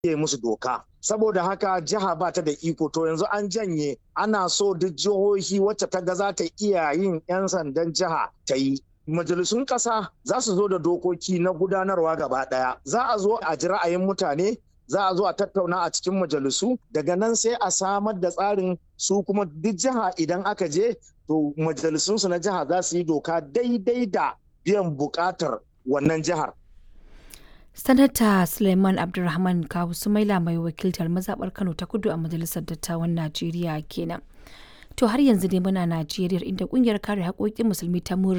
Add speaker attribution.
Speaker 1: yi musu doka. Saboda haka jiha ba ta da iko, to yanzu an janye, ana so duk jihohi wacce ta ga za ta iya yin 'yan sandan jiha ta yi. Majalisun ƙasa za su zo da dokoki na gudanarwa gaba ɗaya. Za a zo a ji ra'ayin mutane, za a zo a tattauna a cikin majalisu, daga nan sai a samar da tsarin su kuma duk jiha idan aka je to majalisunsu na jiha za su yi doka daidai da biyan buƙatar wannan jihar.
Speaker 2: Sanata Suleiman Abdulrahman Kawu Sumaila mai wakiltar mazaɓar Kano ta Kudu a Majalisar Dattawan Najeriya kenan. To har yanzu dai muna Najeriya inda kungiyar kare haƙoƙin musulmi ta